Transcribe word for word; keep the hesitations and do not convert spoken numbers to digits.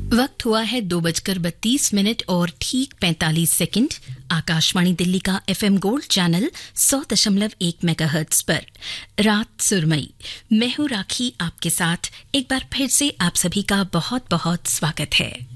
वक्त हुआ है दो बजकर बत्तीस मिनट और ठीक पैंतालीस सेकंड। आकाशवाणी दिल्ली का एफएम गोल्ड चैनल सौ दशमलव एक मेगाहर्ट्ज पर रात सुरमई। मैं हूं राखी, आपके साथ एक बार फिर से आप सभी का बहुत बहुत स्वागत है।